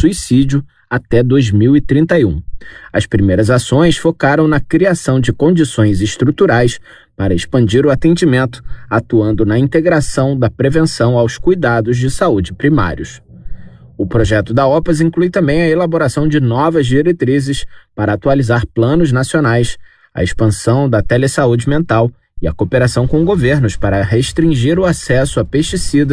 suicídio até 2031. As primeiras ações focaram na criação de condições estruturais para expandir o atendimento, atuando na integração da prevenção aos cuidados de saúde primários. O projeto da OPAS inclui também a elaboração de novas diretrizes para atualizar planos nacionais, a expansão da telesaúde mental e a cooperação com governos para restringir o acesso a pesticidas